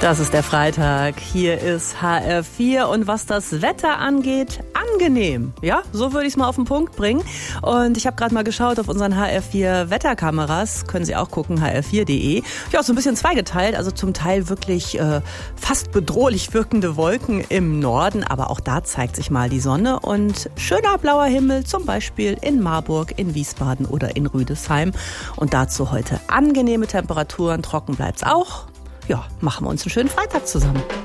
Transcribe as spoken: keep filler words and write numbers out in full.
Das ist der Freitag. Hier ist H R vier und was das Wetter angeht, angenehm. Ja, so würde ich es mal auf den Punkt bringen. Und ich habe gerade mal geschaut auf unseren H R vier Wetterkameras. Können Sie auch gucken, h r vier punkt d e. Ja, so ein bisschen zweigeteilt. Also zum Teil wirklich äh, fast bedrohlich wirkende Wolken im Norden. Aber auch da zeigt sich mal die Sonne. Und schöner blauer Himmel, zum Beispiel in Marburg, in Wiesbaden oder in Rüdesheim. Und dazu heute angenehme Temperaturen. Trocken bleibt's auch. Ja, machen wir uns einen schönen Freitag zusammen.